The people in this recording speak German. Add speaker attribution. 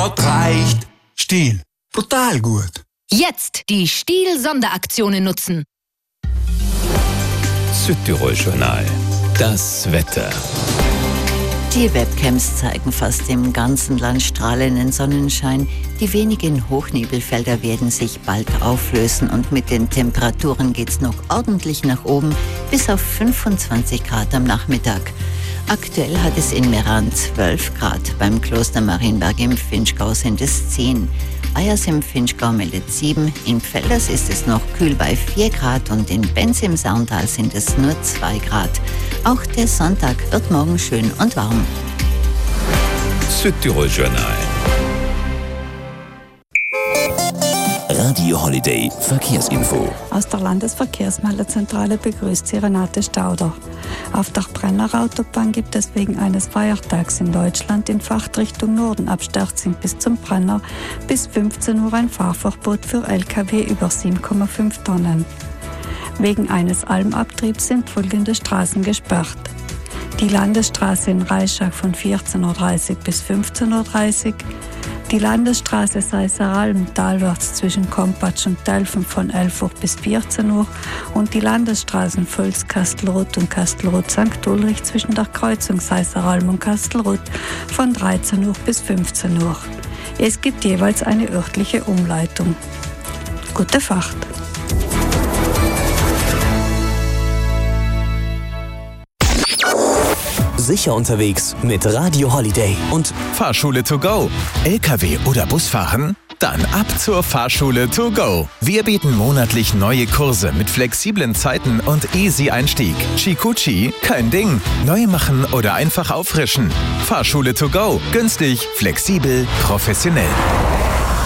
Speaker 1: Das reicht. Stihl. Brutal gut.
Speaker 2: Jetzt die Stihl-Sonderaktionen nutzen.
Speaker 3: Südtirol-Journal. Das Wetter.
Speaker 4: Die Webcams zeigen fast im ganzen Land strahlenden Sonnenschein. Die wenigen Hochnebelfelder werden sich bald auflösen und mit den Temperaturen geht's noch ordentlich nach oben, bis auf 25 Grad am Nachmittag. Aktuell hat es in Meran 12 Grad, beim Kloster Marienberg im Vinschgau sind es 10. Eyers im Vinschgau meldet 7, in Pfälders ist es noch kühl bei 4 Grad und in Benz im Sauntal sind es nur 2 Grad. Auch der Sonntag wird morgen schön und warm.
Speaker 3: Südtirol-Journal. Radio Holiday Verkehrsinfo.
Speaker 5: Aus der Landesverkehrsmeldezentrale begrüßt Sie Renate Stauder. Auf der Brenner Autobahn gibt es wegen eines Feiertags in Deutschland in Fahrtrichtung Norden ab Sterzing bis zum Brenner bis 15 Uhr ein Fahrverbot für Lkw über 7,5 Tonnen. Wegen eines Almabtriebs sind folgende Straßen gesperrt. Die Landesstraße in Reischach von 14.30 Uhr bis 15.30 Uhr, die Landesstraße Seiseralm talwärts zwischen Kompatsch und Telfen von 11 Uhr bis 14 Uhr und die Landesstraßen Völz, Kastelruth und Kastelruth-St. Ulrich zwischen der Kreuzung Seiseralm und Kastelruth von 13 Uhr bis 15 Uhr. Es gibt jeweils eine örtliche Umleitung. Gute Fahrt!
Speaker 6: Sicher unterwegs mit Radio Holiday und
Speaker 7: Fahrschule to go. LKW oder Busfahren? Dann ab zur Fahrschule to go. Wir bieten monatlich neue Kurse mit flexiblen Zeiten und easy Einstieg. Chikuchi, kein Ding. Neu machen oder einfach auffrischen. Fahrschule to go. Günstig, flexibel, professionell.